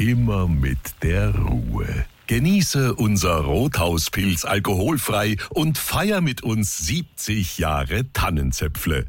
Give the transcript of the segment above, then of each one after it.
immer mit der Ruhe. Genieße unser Rothauspilz alkoholfrei und feier mit uns 70 Jahre Tannenzäpfle.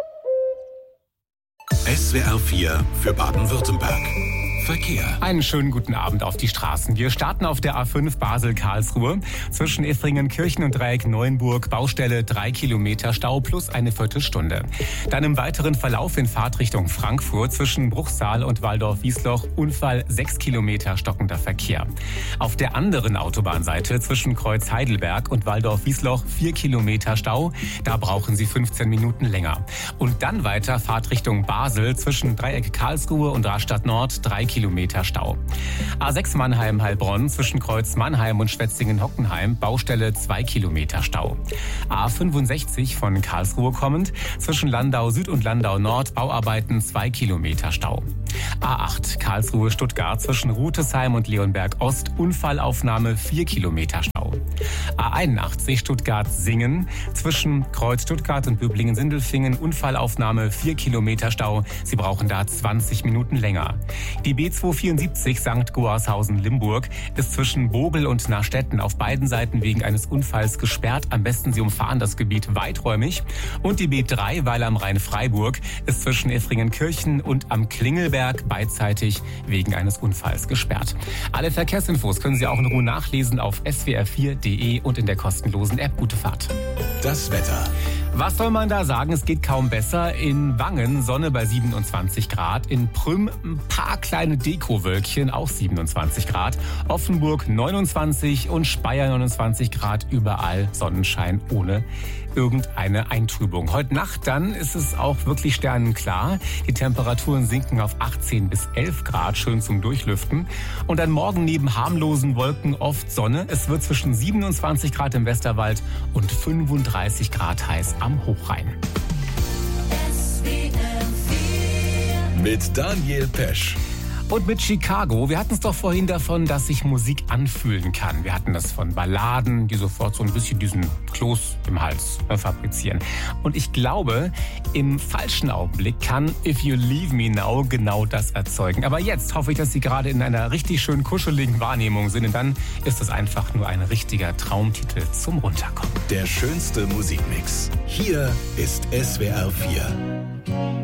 SWR 4 für Baden-Württemberg. Verkehr. Einen schönen guten Abend auf die Straßen. Wir starten auf der A5 Basel-Karlsruhe. Zwischen Effringen-Kirchen und Dreieck Neuenburg Baustelle 3 Kilometer Stau plus eine Viertelstunde. Dann im weiteren Verlauf in Fahrtrichtung Frankfurt zwischen Bruchsal und Waldorf-Wiesloch Unfall 6 Kilometer stockender Verkehr. Auf der anderen Autobahnseite zwischen Kreuz Heidelberg und Waldorf-Wiesloch 4 Kilometer Stau. Da brauchen Sie 15 Minuten länger. Und dann weiter Fahrtrichtung Basel zwischen Dreieck Karlsruhe und Rastatt Nord 3 Kilometer Stau. A6 Mannheim-Heilbronn zwischen Kreuz Mannheim und Schwetzingen-Hockenheim Baustelle 2 Kilometer Stau. A65 von Karlsruhe kommend zwischen Landau Süd und Landau Nord Bauarbeiten 2 Kilometer Stau. A8 Karlsruhe-Stuttgart zwischen Rutesheim und Leonberg Ost Unfallaufnahme 4 Kilometer Stau. A81 Stuttgart-Singen zwischen Kreuz Stuttgart und Böblingen-Sindelfingen Unfallaufnahme 4 Kilometer Stau. Sie brauchen da 20 Minuten länger. Die B274 St. Goarshausen-Limburg ist zwischen Bogel und Nachstetten auf beiden Seiten wegen eines Unfalls gesperrt. Am besten Sie umfahren das Gebiet weiträumig. Und die B3 Weil am Rhein-Freiburg ist zwischen Effringen-Kirchen und am Klingelberg beidseitig wegen eines Unfalls gesperrt. Alle Verkehrsinfos können Sie auch in Ruhe nachlesen auf swr4.de und in der kostenlosen App. Gute Fahrt. Das Wetter. Was soll man da sagen? Es geht kaum besser. In Wangen Sonne bei 27 Grad. In Prüm ein paar kleine Dekowölkchen, auch 27 Grad. Offenburg 29 und Speyer 29 Grad. Überall Sonnenschein ohne irgendeine Eintrübung. Heute Nacht dann ist es auch wirklich sternenklar. Die Temperaturen sinken auf 18 bis 11 Grad, schön zum Durchlüften. Und dann morgen neben harmlosen Wolken oft Sonne. Es wird zwischen 27 Grad im Westerwald und 35 Grad heiß am Hochrhein. Mit Daniel Pesch. Und mit Chicago. Wir hatten es doch vorhin davon, dass sich Musik anfühlen kann. Wir hatten das von Balladen, die sofort so ein bisschen diesen Kloß im Hals fabrizieren. Und ich glaube, im falschen Augenblick kann If You Leave Me Now genau das erzeugen. Aber jetzt hoffe ich, dass Sie gerade in einer richtig schön kuscheligen Wahrnehmung sind. Und dann ist es einfach nur ein richtiger Traumtitel zum Runterkommen. Der schönste Musikmix. Hier ist SWR 4.